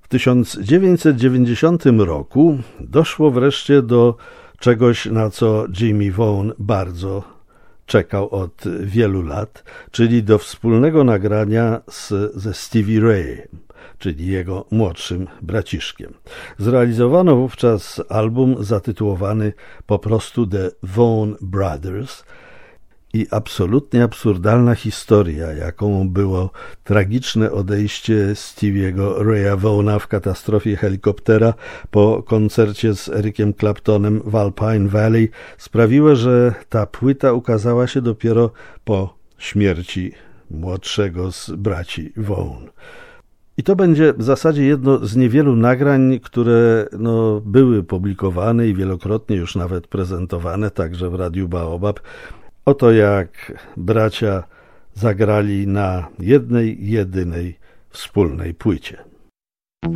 W 1990 roku doszło wreszcie do czegoś, na co Jimmy Vaughan bardzo czekał od wielu lat, czyli do wspólnego nagrania ze Stevie Rayem, czyli jego młodszym braciszkiem. Zrealizowano wówczas album zatytułowany po prostu The Vaughan Brothers i absolutnie absurdalna historia, jaką było tragiczne odejście Stevie'ego Raya Vaughana w katastrofie helikoptera po koncercie z Ericiem Claptonem w Alpine Valley, sprawiła, że ta płyta ukazała się dopiero po śmierci młodszego z braci Vaughan. I to będzie w zasadzie jedno z niewielu nagrań, które były publikowane i wielokrotnie już nawet prezentowane, także w Radiu Baobab. Oto jak bracia zagrali na jednej, jedynej wspólnej płycie.